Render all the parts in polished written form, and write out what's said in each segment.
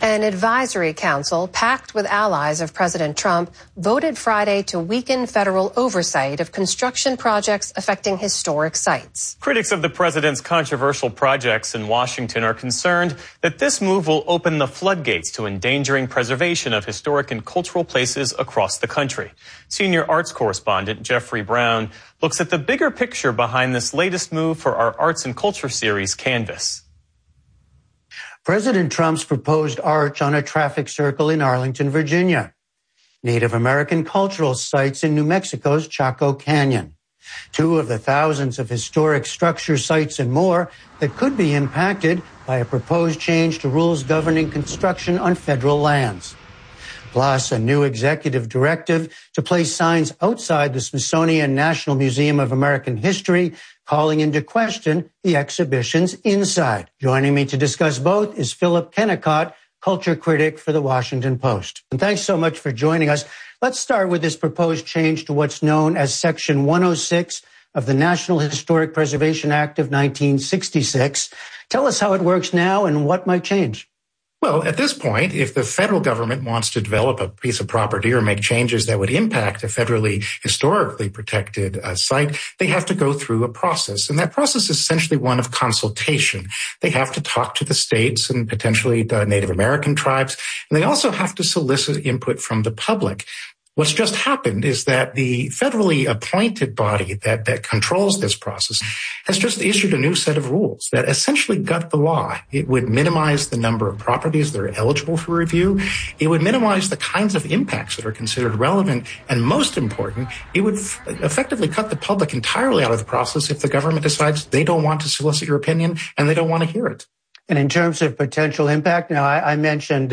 An advisory council packed with allies of President Trump voted Friday to weaken federal oversight of construction projects affecting historic sites. Critics of the president's controversial projects in Washington are concerned that this move will open the floodgates to endangering preservation of historic and cultural places across the country. Senior arts correspondent Jeffrey Brown looks at the bigger picture behind this latest move for our arts and culture series, Canvas. President Trump's proposed arch on a traffic circle in Arlington, Virginia. Native American cultural sites in New Mexico's Chaco Canyon. Two of the thousands of historic structure sites and more that could be impacted by a proposed change to rules governing construction on federal lands. Plus, a new executive directive to place signs outside the Smithsonian National Museum of American History, calling into question the exhibition's inside. Joining me to discuss both is Philip Kennicott, culture critic for The Washington Post. And thanks so much for joining us. Let's start with this proposed change to what's known as Section 106 of the National Historic Preservation Act of 1966. Tell us how it works now and what might change. Well, at this point, if the federal government wants to develop a piece of property or make changes that would impact a federally historically protected site, they have to go through a process. And that process is essentially one of consultation. They have to talk to the states and potentially the Native American tribes. And they also have to solicit input from the public. What's just happened is that the federally appointed body that controls this process has just issued a new set of rules that essentially gut the law. It would minimize the number of properties that are eligible for review. It would minimize the kinds of impacts that are considered relevant. And most important, it would effectively cut the public entirely out of the process if the government decides they don't want to solicit your opinion and they don't want to hear it. And in terms of potential impact, now I mentioned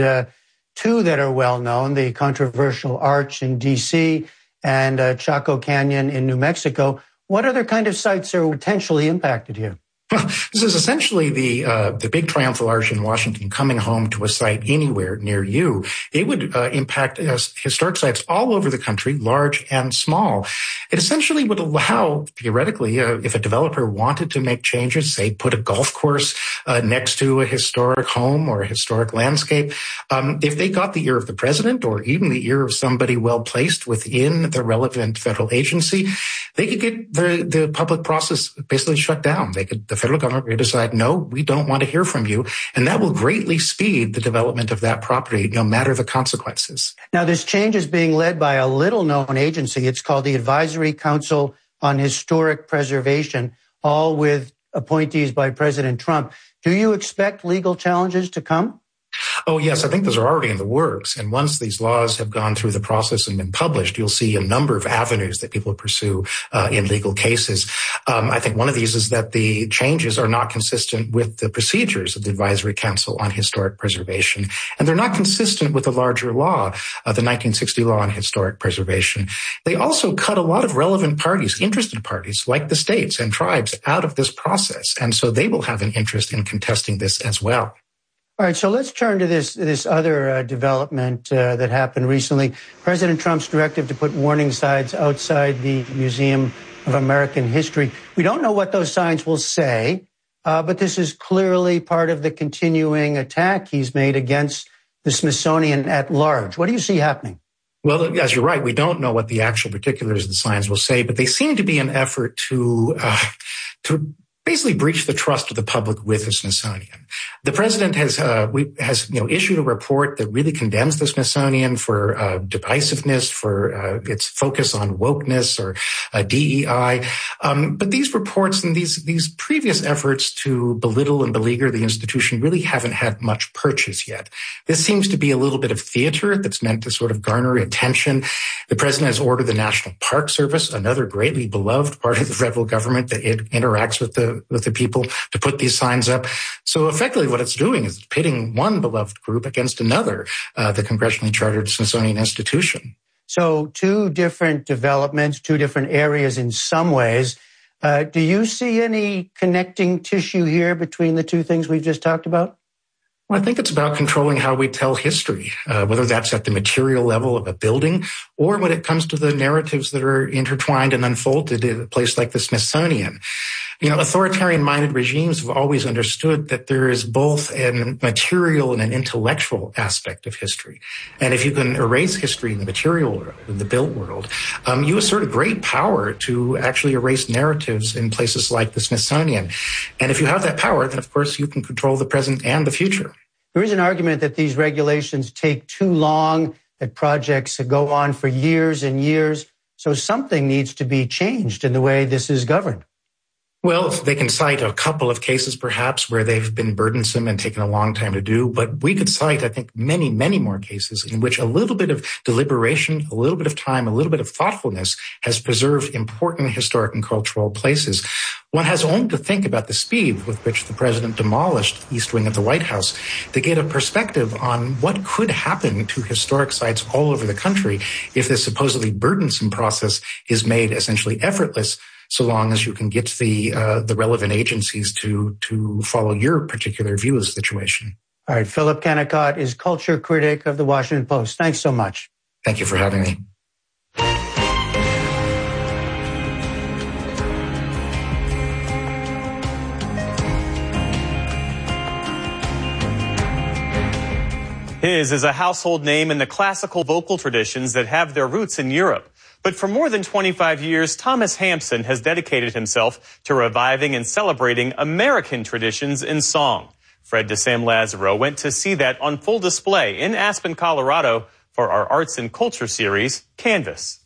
two that are well known, the controversial Arch in D.C. and Chaco Canyon in New Mexico. What other kind of sites are potentially impacted here? Well, this is essentially the big triumphal arch in Washington coming home to a site anywhere near you. It would impact historic sites all over the country, large and small. It essentially would allow, theoretically, if a developer wanted to make changes, say put a golf course next to a historic home or a historic landscape, if they got the ear of the president or even the ear of somebody well placed within the relevant federal agency, they could get the public process basically shut down. The federal government could decide, no, we don't want to hear from you. And that will greatly speed the development of that property, no matter the consequences. Now, this change is being led by a little-known agency. It's called the Advisory Council on Historic Preservation, all with appointees by President Trump. Do you expect legal challenges to come? Oh, yes, I think those are already in the works. And once these laws have gone through the process and been published, you'll see a number of avenues that people pursue in legal cases. I think one of these is that the changes are not consistent with the procedures of the Advisory Council on Historic Preservation. And they're not consistent with the larger law, the 1960 Law on Historic Preservation. They also cut a lot of relevant parties, interested parties, like the states and tribes, out of this process. And so they will have an interest in contesting this as well. All right, so let's turn to this other development that happened recently. President Trump's directive to put warning signs outside the Museum of American History. We don't know what those signs will say, but this is clearly part of the continuing attack he's made against the Smithsonian at large. What do you see happening? Well, as you're right, we don't know what the actual particulars of the signs will say, but they seem to be an effort to basically breach the trust of the public with the Smithsonian. The president has issued a report that really condemns the Smithsonian for divisiveness, for its focus on wokeness or DEI. But these reports and these previous efforts to belittle and beleaguer the institution really haven't had much purchase yet. This seems to be a little bit of theater that's meant to sort of garner attention. The president has ordered the National Park Service, another greatly beloved part of the federal government that interacts with the people, to put these signs up. So effectively what it's doing is pitting one beloved group against another, the congressionally chartered Smithsonian Institution. So two different developments, two different areas in some ways. Do you see any connecting tissue here between the two things we've just talked about? Well, I think it's about controlling how we tell history, whether that's at the material level of a building or when it comes to the narratives that are intertwined and unfolded in a place like the Smithsonian. Authoritarian-minded regimes have always understood that there is both a material and an intellectual aspect of history. And if you can erase history in the material world, in the built world, you assert a great power to actually erase narratives in places like the Smithsonian. And if you have that power, then of course you can control the present and the future. There is an argument that these regulations take too long, that projects go on for years and years. So something needs to be changed in the way this is governed. Well, they can cite a couple of cases, perhaps, where they've been burdensome and taken a long time to do. But we could cite, I think, many, many more cases in which a little bit of deliberation, a little bit of time, a little bit of thoughtfulness has preserved important historic and cultural places. One has only to think about the speed with which the president demolished East Wing of the White House to get a perspective on what could happen to historic sites all over the country if this supposedly burdensome process is made essentially effortless, so long as you can get the relevant agencies to follow your particular view of the situation. All right, Philip Kennicott is culture critic of the Washington Post. Thanks so much. Thank you for having me. His is a household name in the classical vocal traditions that have their roots in Europe. But for more than 25 years, Thomas Hampson has dedicated himself to reviving and celebrating American traditions in song. Fred DeSam Lazaro went to see that on full display in Aspen, Colorado for our Arts and Culture series, Canvas.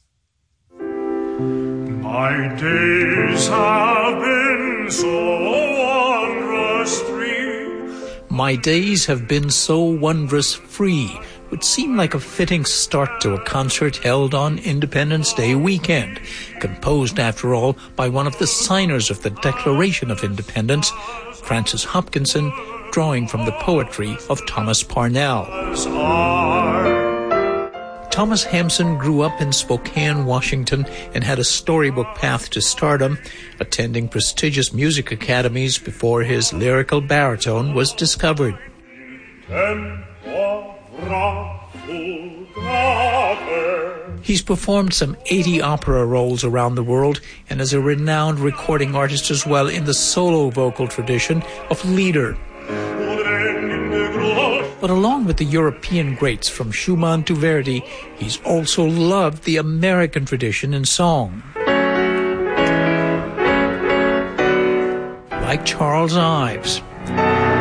My days have been so wondrous free. My days have been so wondrous free would seem like a fitting start to a concert held on Independence Day weekend, composed, after all, by one of the signers of the Declaration of Independence, Francis Hopkinson, drawing from the poetry of Thomas Parnell. Thomas Hampson grew up in Spokane, Washington, and had a storybook path to stardom, attending prestigious music academies before his lyrical baritone was discovered. He's performed some 80 opera roles around the world and is a renowned recording artist as well in the solo vocal tradition of Lieder. But along with the European greats from Schumann to Verdi, he's also loved the American tradition in song. Like Charles Ives.